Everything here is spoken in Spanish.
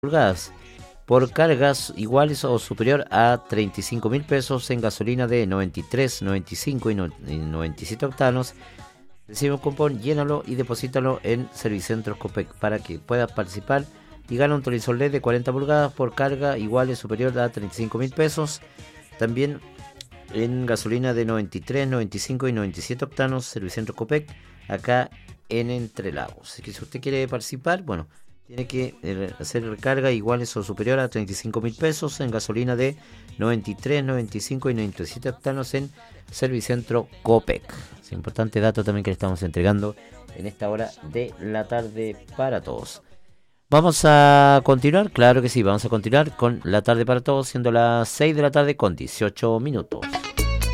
pulgadas por cargas iguales o superior a 35.000 pesos en gasolina de 93, 95 y 97 octanos. Recibe un cupón, llénalo y deposítalo en Servicentros Copec para que puedas participar y gana un televisor LED de 40 pulgadas por carga igual o superior a 35.000 pesos. También en gasolina de 93, 95 y 97 octanos, Servicentros Copec, acá en Entre Lagos. Así que si usted quiere participar, bueno, tiene que hacer recarga iguales o superior a 35.000 pesos en gasolina de 93, 95 y 97 octanos en Servicentro Copec. Es un importante dato también que le estamos entregando en esta hora de la tarde para todos. Vamos a continuar, claro que sí, vamos a continuar con la tarde para todos, siendo las 6 de la tarde con 18 minutos.